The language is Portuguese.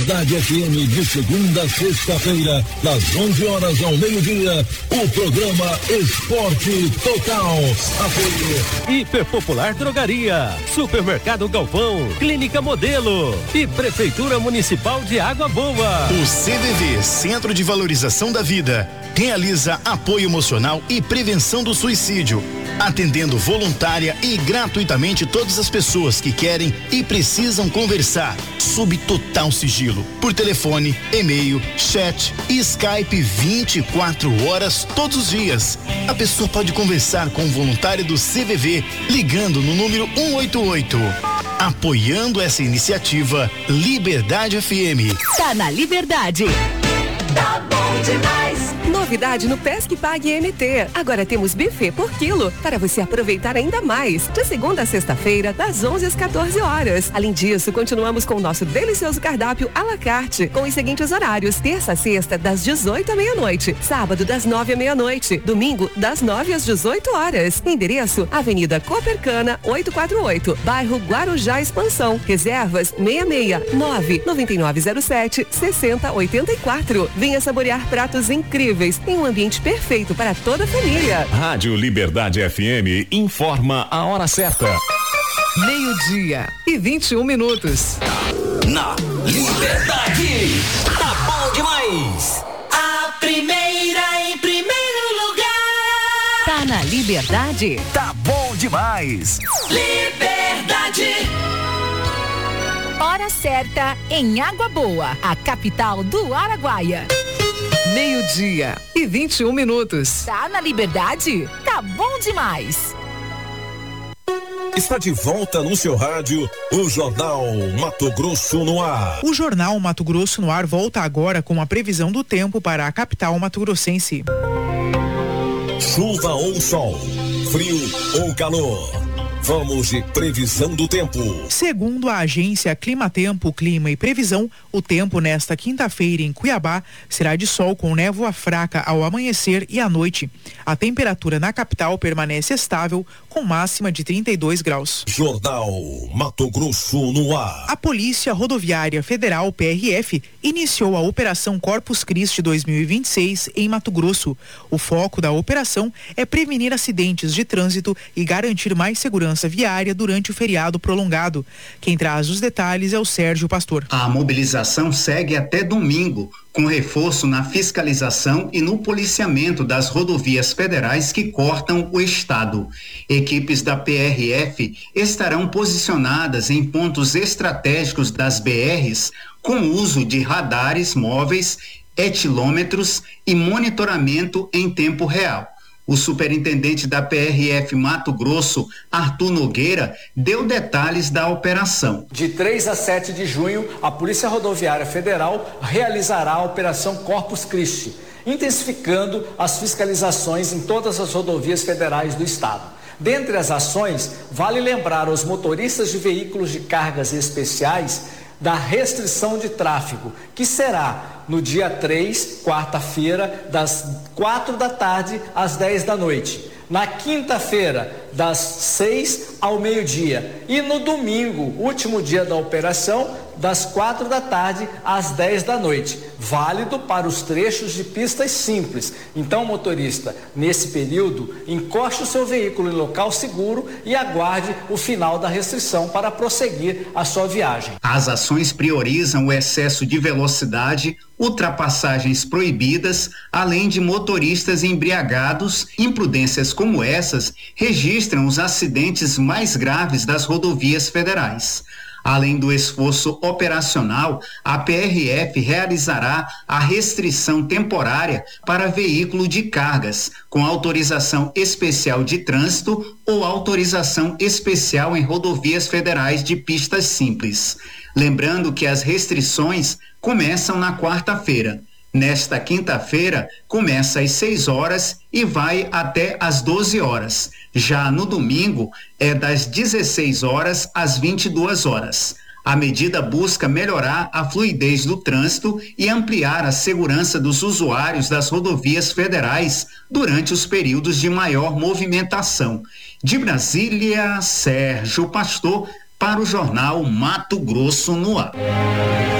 Liberdade FM, de segunda a sexta-feira, das 11 horas ao meio-dia, o programa Esporte Total. Apoio Hiper Popular Drogaria, Supermercado Galvão, Clínica Modelo e Prefeitura Municipal de Água Boa. O CVV, Centro de Valorização da Vida, realiza apoio emocional e prevenção do suicídio, atendendo voluntária e gratuitamente todas as pessoas que querem e precisam conversar, sob total sigilo, por telefone, e-mail, chat e Skype 24 horas todos os dias. A pessoa pode conversar com o voluntário do CVV ligando no número 188. Apoiando essa iniciativa, Liberdade FM. Tá na Liberdade. Tá bom demais. Novidade no Pesque Pague MT. Agora temos buffet por quilo para você aproveitar ainda mais. De segunda a sexta-feira, das 11 às 14 horas. Além disso, continuamos com o nosso delicioso cardápio à la carte, com os seguintes horários: terça a sexta, das 18 à meia-noite. Sábado, das 9 à meia-noite. Domingo, das 9 às 18 horas. Endereço: Avenida Copercana, 848, bairro Guarujá Expansão. Reservas: 669-9907-6084. Venha saborear pratos incríveis em um ambiente perfeito para toda a família. Rádio Liberdade FM informa a hora certa. 12:21. Na Liberdade, tá bom demais. A primeira em primeiro lugar. Tá na Liberdade? Tá bom demais. Liberdade. Hora certa em Água Boa, a capital do Araguaia. 12:21. Tá na Liberdade? Tá bom demais. Está de volta no seu rádio, o Jornal Mato Grosso no Ar. O Jornal Mato Grosso no Ar volta agora com a previsão do tempo para a capital mato-grossense. Chuva ou sol, frio ou calor. Vamos de previsão do tempo. Segundo a agência Climatempo, Clima e Previsão, o tempo nesta quinta-feira em Cuiabá será de sol com névoa fraca ao amanhecer e à noite. A temperatura na capital permanece estável, com máxima de 32 graus. Jornal Mato Grosso no Ar. A Polícia Rodoviária Federal, PRF, iniciou a Operação Corpus Christi 2026 em Mato Grosso. O foco da operação é prevenir acidentes de trânsito e garantir mais segurança viária durante o feriado prolongado. Quem traz os detalhes é o Sérgio Pastor. A mobilização segue até domingo, com reforço na fiscalização e no policiamento das rodovias federais que cortam o estado. Equipes da PRF estarão posicionadas em pontos estratégicos das BRs com uso de radares móveis, etilômetros e monitoramento em tempo real. O superintendente da PRF Mato Grosso, Arthur Nogueira, deu detalhes da operação. De 3 a 7 de junho, a Polícia Rodoviária Federal realizará a Operação Corpus Christi, intensificando as fiscalizações em todas as rodovias federais do estado. Dentre as ações, vale lembrar aos motoristas de veículos de cargas especiais da restrição de tráfego, que será no dia 3, quarta-feira, das 4 da tarde às 10 da noite. Na quinta-feira, das 6 ao meio-dia. E no domingo, último dia da operação, das 4 da tarde às 10 da noite. Válido para os trechos de pistas simples. Então, motorista, nesse período, encoste o seu veículo em local seguro e aguarde o final da restrição para prosseguir a sua viagem. As ações priorizam o excesso de velocidade, ultrapassagens proibidas, além de motoristas embriagados. Imprudências como essas registram os acidentes mais graves das rodovias federais. Além do esforço operacional, a PRF realizará a restrição temporária para veículo de cargas, com autorização especial de trânsito ou autorização especial em rodovias federais de pistas simples. Lembrando que as restrições começam na quarta-feira. Nesta quinta-feira, começa às 6 horas e vai até às 12 horas. Já no domingo, é das 16 horas às 22 horas. A medida busca melhorar a fluidez do trânsito e ampliar a segurança dos usuários das rodovias federais durante os períodos de maior movimentação. De Brasília, Sérgio Pastor, para o Jornal Mato Grosso no Ar.